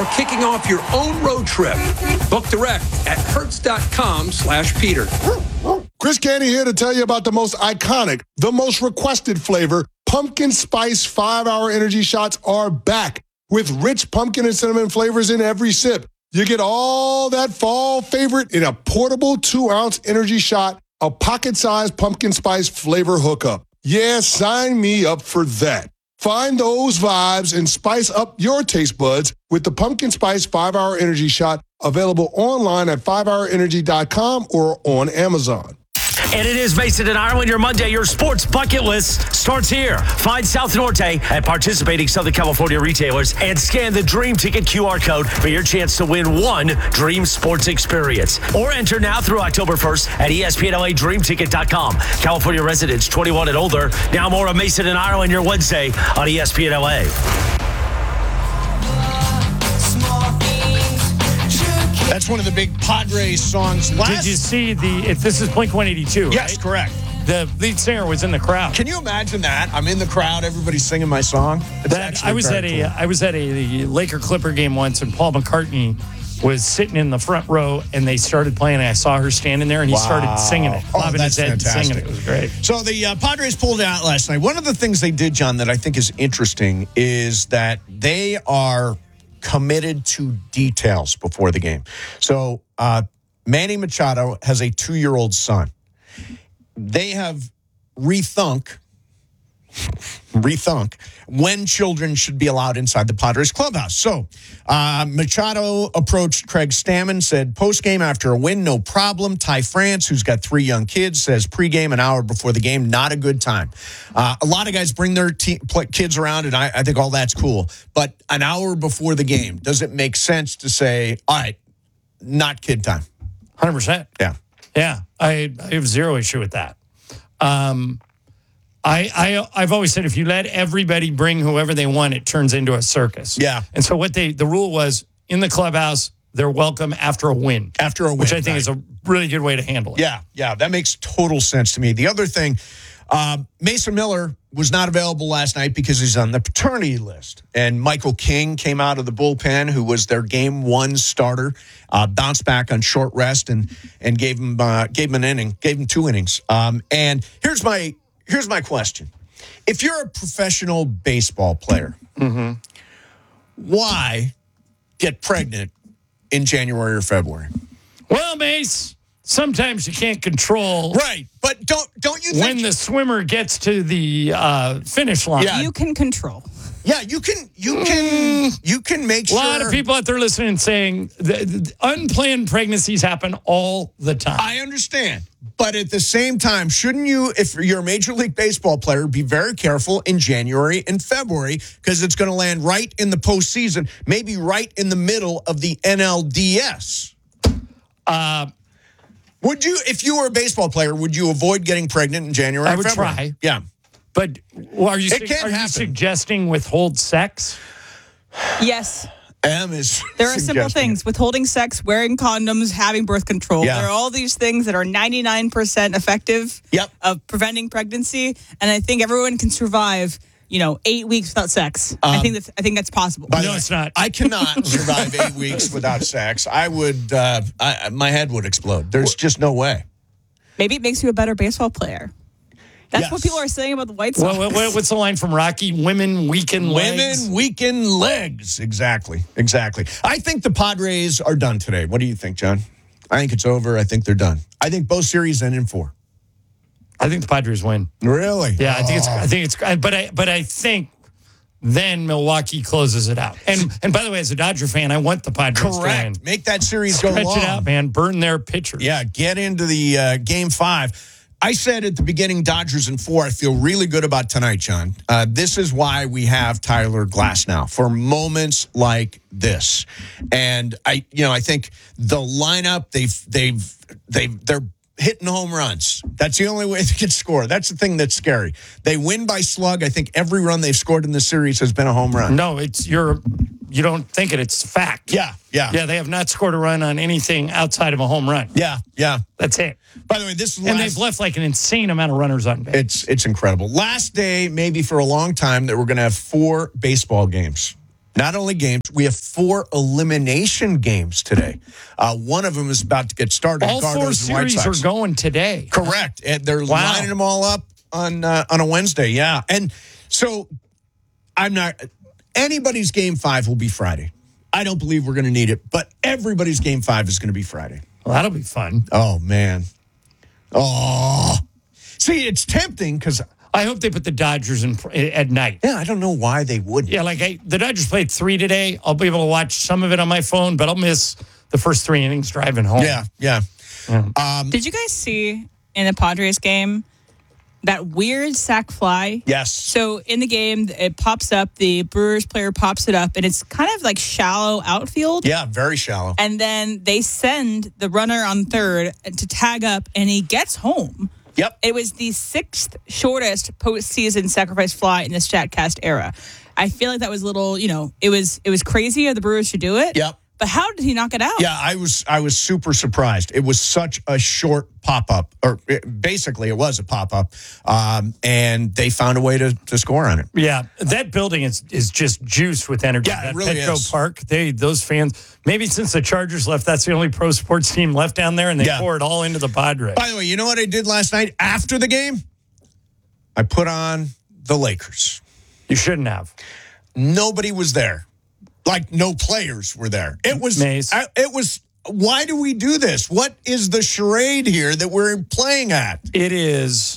or kicking off your own road trip. Book direct at hertz.com/Peter. Chris Canty here to tell you about the most iconic, the most requested flavor. Pumpkin Spice 5-Hour Energy Shots are back with rich pumpkin and cinnamon flavors in every sip. You get all that fall favorite in a portable 2-ounce energy shot, a pocket-sized pumpkin spice flavor hookup. Yeah, sign me up for that. Find those vibes and spice up your taste buds with the Pumpkin Spice 5-Hour Energy Shot, available online at 5hourenergy.com or on Amazon. And it is Mason and Ireland, your Monday, your sports bucket list starts here. Find South Norte at participating Southern California retailers and scan the Dream Ticket QR code for your chance to win one Dream Sports experience. Or enter now through October 1st at ESPNLADreamTicket.com. California residents 21 and older. Now more of Mason and Ireland, your Wednesday on ESPNLA. That's one of the big Padres songs. Did you see this is Blink-182, right? Yes, correct. The lead singer was in the crowd. Can you imagine that? I'm in the crowd, everybody's singing my song. I was at a Laker Clipper game once, and Paul McCartney was sitting in the front row, and they started playing, and I saw her standing there, and he started singing it, bobbing his head and singing it. It was great. So the Padres pulled it out last night. One of the things they did, John, that I think is interesting is that they are committed to details before the game. So Manny Machado has a 2-year-old son. They have rethunk when children should be allowed inside the Padres clubhouse. So Machado approached Craig Stammen, said post-game after a win, no problem. Ty France, who's got 3 young kids, says pregame an hour before the game, not a good time. A lot of guys bring their kids around, and I think all that's cool. But an hour before the game, does it make sense to say, all right, not kid time? 100%. Yeah. Yeah, I have zero issue with that. I've always said if you let everybody bring whoever they want, it turns into a circus. Yeah. And so the rule was in the clubhouse, they're welcome after a win. After a win. Which I think is a really good way to handle it. Yeah, that makes total sense to me. The other thing, Mason Miller was not available last night because he's on the paternity list. And Michael King came out of the bullpen, who was their game 1 starter, bounced back on short rest and gave him an inning, gave him 2 innings. And here's my question. If you're a professional baseball player, why get pregnant in January or February? Well, Mace, sometimes you can't control. Right, but don't you think when the swimmer gets to the finish line? You can control. Yeah, you can make sure. A lot of people out there listening saying the unplanned pregnancies happen all the time. I understand. But at the same time, shouldn't you, if you're a Major League Baseball player, be very careful in January and February because it's going to land right in the postseason, maybe right in the middle of the NLDS? Would you, if you were a baseball player, would you avoid getting pregnant in January I would February? try. Yeah. But are you happen. suggesting withhold sex? Yes. There are simple things. Withholding sex, wearing condoms, having birth control. Yeah. There are all these things that are 99% effective of preventing pregnancy. And I think everyone can survive, 8 weeks without sex. I think that's possible. No, it's not. I cannot survive 8 weeks without sex. I would, my head would explode. There's just no way. Maybe it makes you a better baseball player. That's what people are saying about the White Sox. Well, what's the line from Rocky? Women weaken legs. Women weaken legs. Exactly. I think the Padres are done today. What do you think, John? I think it's over. I think they're done. I think both series end in 4. I think the Padres win. Really? Yeah, I think it's. But I think then Milwaukee closes it out. And by the way, as a Dodger fan, I want the Padres to win. Make that series go long. Stretch it out, man. Burn their pitchers. Yeah, get into the Game 5. I said at the beginning, Dodgers in 4. I feel really good about tonight, John. This is why we have Tyler Glasnow for moments like this. And I think the lineup they're hitting home runs. That's the only way they can score. That's the thing that's scary. They win by slug. I think every run they've scored in this series has been a home run. No, you don't think it. It's fact. Yeah. They have not scored a run on anything outside of a home run. Yeah. That's it. By the way, this is they've left like an insane amount of runners on base. It's incredible. Last day, maybe for a long time, that we're going to have 4 baseball games. Not only games, we have 4 elimination games today. One of them is about to get started. All 4 series are going today. Correct. And they're lining them all up on a Wednesday. Yeah. And so anybody's game 5 will be Friday. I don't believe we're going to need it, but everybody's game 5 is going to be Friday. Well, that'll be fun. Oh, man. Oh. See, it's tempting because I hope they put the Dodgers in at night. Yeah, I don't know why they wouldn't. Yeah, the Dodgers played 3 today. I'll be able to watch some of it on my phone, but I'll miss the first 3 innings driving home. Yeah. Did you guys see in the Padres game that weird sac fly? Yes. So in the game, it pops up. The Brewers player pops it up, and it's kind of like shallow outfield. Yeah, very shallow. And then they send the runner on third to tag up, and he gets home. Yep. It was the 6th shortest postseason sacrifice fly in the StatCast era. I feel like that was a little, it was crazy of the Brewers to do it. Yep. But how did he knock it out? Yeah, I was super surprised. It was such a short pop-up, or basically it was a pop-up, and they found a way to score on it. Yeah, that building is just juiced with energy. Yeah, that it really Petco is. Park, those fans, maybe since the Chargers left, that's the only pro sports team left down there, and they pour it all into the Padres. By the way, you know what I did last night after the game? I put on the Lakers. You shouldn't have. Nobody was there. Like, no players were there. It was, why do we do this? What is the charade here that we're playing at? It is,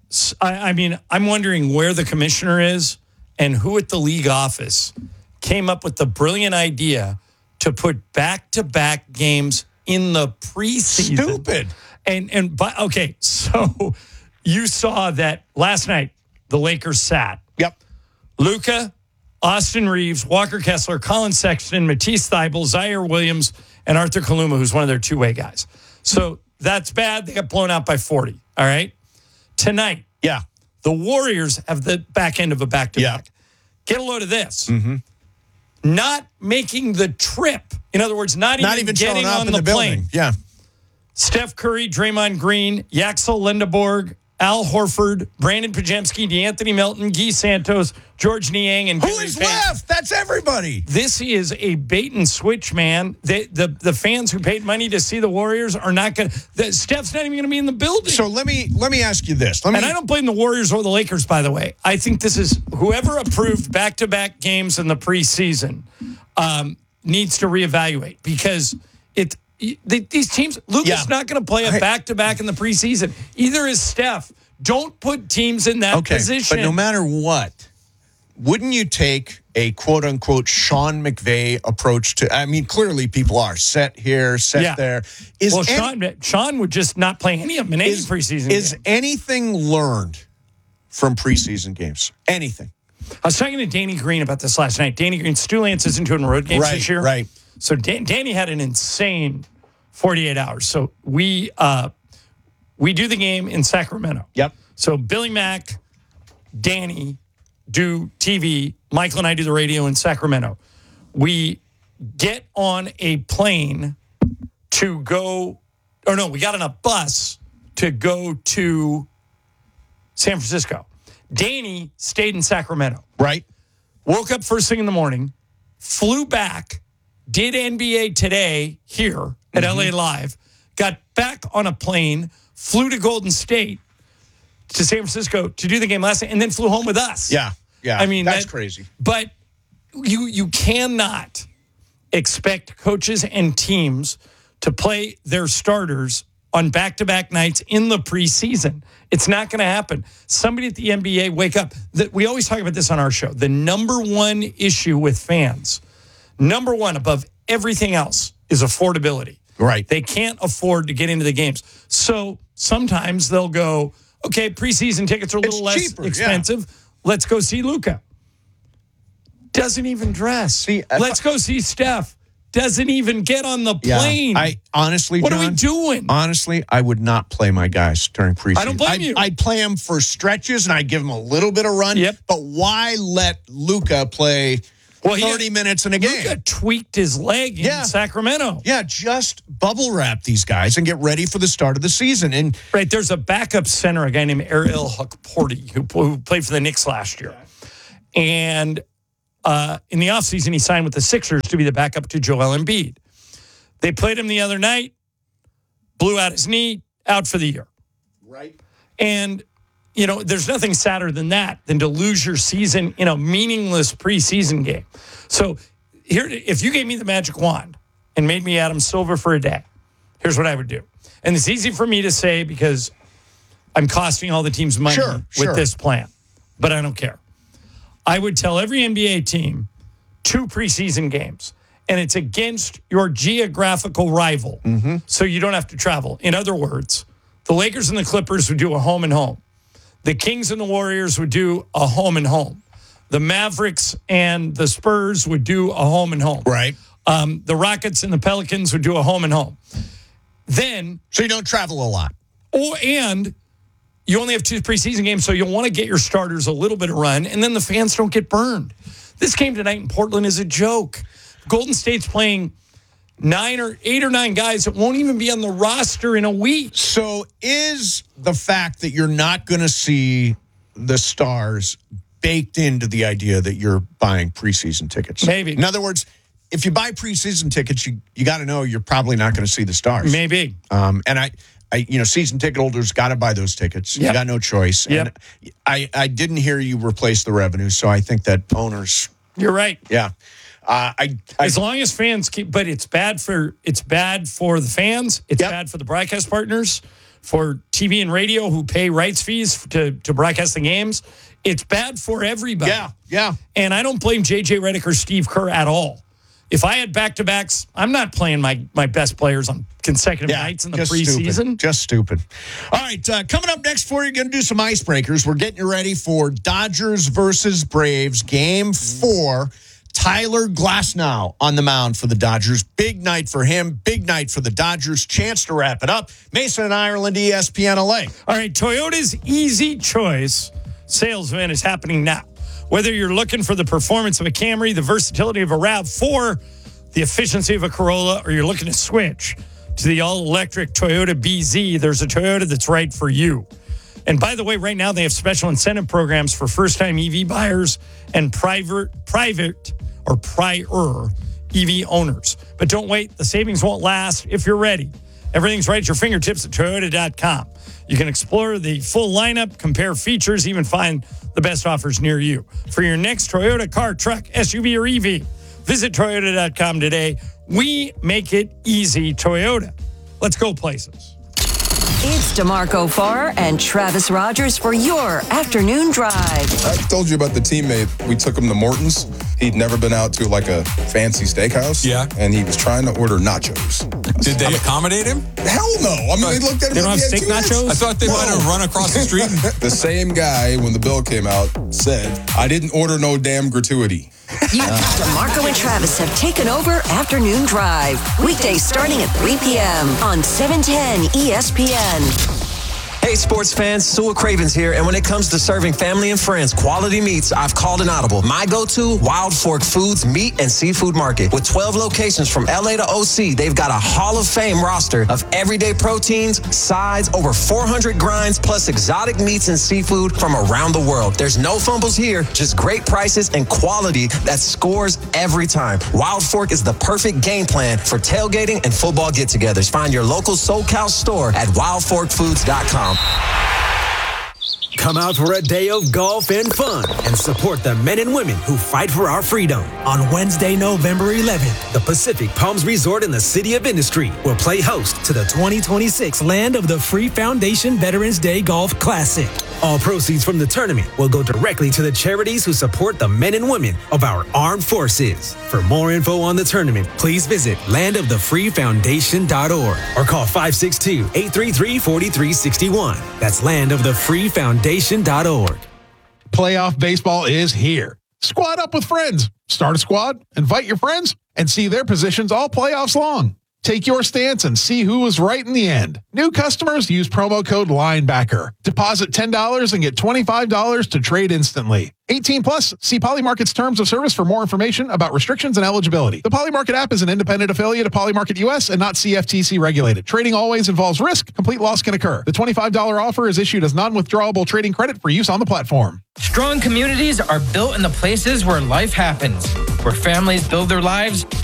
I'm wondering where the commissioner is and who at the league office came up with the brilliant idea to put back-to-back games in the preseason. Stupid. Okay, so you saw that last night, the Lakers sat. Yep. Luka, Austin Reeves, Walker Kessler, Colin Sexton, Matisse Thybulle, Zaire Williams, and Arthur Kaluma, who's one of their two-way guys. So that's bad. They got blown out by 40. All right? Tonight, the Warriors have the back end of a back-to-back. Get a load of this. Mm-hmm. Not making the trip. In other words, not even getting on the plane. Yeah. Steph Curry, Draymond Green, Yaxel Lindeborg, Al Horford, Brandon Pajemski, DeAnthony Melton, Guy Santos, George Niang, and who Gary is Payton. left? That's everybody. This is a bait and switch, man. The fans who paid money to see the Warriors are not going to. Steph's not even going to be in the building. So let me ask you this. And I don't blame the Warriors or the Lakers, by the way. I think this is whoever approved back-to-back games in the preseason needs to reevaluate because these teams. Luka's not going to play a back-to-back in the preseason. Either is Steph. Don't put teams in that position. But no matter what, wouldn't you take a quote-unquote Sean McVay approach to? I mean, clearly people are set here, set there. Sean would just not play any of them in any preseason. Is anything learned from preseason games? Anything? I was talking to Danny Green about this last night. Danny Green, Stu Lance isn't doing road games this year. Right. So Danny had an insane 48 hours. So we do the game in Sacramento. Yep. So Billy Mack, Danny do TV. Michael and I do the radio in Sacramento. We get on a plane to go, we got on a bus to go to San Francisco. Danny stayed in Sacramento. Right. Woke up first thing in the morning, flew back, did NBA Today here at LA Live, got back on a plane, flew to Golden State to San Francisco to do the game last night, and then flew home with us. Yeah. I mean, that's crazy. But you cannot expect coaches and teams to play their starters on back-to-back nights in the preseason. It's not going to happen. Somebody at the NBA wake up. We always talk about this on our show. The number one issue with fans, number one above everything else, is affordability. Right. They can't afford to get into the games. So sometimes they'll go, okay, preseason tickets are a little less cheaper, expensive. Yeah. Let's go see Luka. Doesn't even dress. Let's go see Steph. Doesn't even get on the plane. I honestly, what John, are we doing? Honestly, I would not play my guys during preseason. I don't blame you. I'd play them for stretches and I'd give them a little bit of run. Yep. But why let Luka play 30 minutes in a game? Luka tweaked his leg in Sacramento. Yeah, just bubble wrap these guys and get ready for the start of the season. And there's a backup center, a guy named Ariel Hukporti, who played for the Knicks last year. And in the offseason, he signed with the Sixers to be the backup to Joel Embiid. They played him the other night, blew out his knee, out for the year. Right. And, there's nothing sadder than that, than to lose your season in a meaningless preseason game. So here, if you gave me the magic wand and made me Adam Silver for a day, here's what I would do. And it's easy for me to say because I'm costing all the teams money with this plan, but I don't care. I would tell every NBA team 2 preseason games, and it's against your geographical rival, so you don't have to travel. In other words, the Lakers and the Clippers would do a home and home. The Kings and the Warriors would do a home and home. The Mavericks and the Spurs would do a home and home. Right. The Rockets and the Pelicans would do a home and home. Then, so you don't travel a lot. And you only have 2 preseason games, so you'll want to get your starters a little bit of run, and then the fans don't get burned. This game tonight in Portland is a joke. Golden State's playing 8 or 9 guys that won't even be on the roster in a week. So is the fact that you're not going to see the stars baked into the idea that you're buying preseason tickets? Maybe. In other words, if you buy preseason tickets, you got to know you're probably not going to see the stars. Maybe. And I season ticket holders got to buy those tickets. Yep. You got no choice. Yep. And I didn't hear you replace the revenue, so I think that owners. You're right. Yeah. As long as fans keep, but it's bad for the fans. It's bad for the broadcast partners, for TV and radio who pay rights fees to broadcast the games. It's bad for everybody. Yeah. And I don't blame JJ Redick or Steve Kerr at all. If I had back-to-backs, I'm not playing my best players on consecutive nights in the preseason. Just stupid. All right, coming up next for you, going to do some icebreakers. We're getting you ready for Dodgers versus Braves, Game 4. Tyler Glasnow on the mound for the Dodgers. Big night for him. Big night for the Dodgers. Chance to wrap it up. Mason and Ireland, ESPN LA. All right, Toyota's Easy Choice sales event is happening now. Whether you're looking for the performance of a Camry, the versatility of a RAV4, the efficiency of a Corolla, or you're looking to switch to the all-electric Toyota BZ, there's a Toyota that's right for you. And by the way, right now they have special incentive programs for first-time EV buyers and private or prior EV owners. But don't wait. The savings won't last if you're ready. Everything's right at your fingertips at Toyota.com. You can explore the full lineup, compare features, even find the best offers near you. For your next Toyota car, truck, SUV, or EV, visit Toyota.com today. We make it easy, Toyota. Let's go places. It's DeMarco Farr and Travis Rogers for your afternoon drive. I told you about the teammate. We took him to Morton's. He'd never been out to like a fancy steakhouse. Yeah. And he was trying to order nachos. Did they accommodate him? Hell no. I mean, they looked at him. They don't have like he had steak 2 heads. nachos? I thought they might have run across the street. The same guy, when the bill came out, said, I didn't order no damn gratuity. DeMarco and Travis have taken over Afternoon Drive. Weekdays starting at 3 p.m. on 710 ESPN. Hey, sports fans, Sewell Cravens here, and when it comes to serving family and friends quality meats, I've called an audible. My go-to, Wild Fork Foods Meat and Seafood Market. With 12 locations from LA to OC, they've got a Hall of Fame roster of everyday proteins, sides, over 400 grinds, plus exotic meats and seafood from around the world. There's no fumbles here, just great prices and quality that scores every time. Wild Fork is the perfect game plan for tailgating and football get-togethers. Find your local SoCal store at wildforkfoods.com. Come out for a day of golf and fun and support the men and women who fight for our freedom. On Wednesday, November 11th, the Pacific Palms Resort in the City of Industry will play host to the 2026 Land of the Free Foundation Veterans Day Golf Classic. All proceeds from the tournament will go directly to the charities who support the men and women of our armed forces. For more info on the tournament, please visit landofthefreefoundation.org or call 562-833-4361. That's landofthefreefoundation.org. Playoff baseball is here. Squad up with friends. Start a squad, invite your friends, and see their positions all playoffs long. Take your stance and see who was right in the end. New customers use promo code LINEBACKER. Deposit $10 and get $25 to trade instantly. 18 plus. See Polymarket's terms of service for more information about restrictions and eligibility. The Polymarket app is an independent affiliate of Polymarket US and not CFTC regulated. Trading always involves risk. Complete loss can occur. The $25 offer is issued as non-withdrawable trading credit for use on the platform. Strong communities are built in the places where life happens, where families build their lives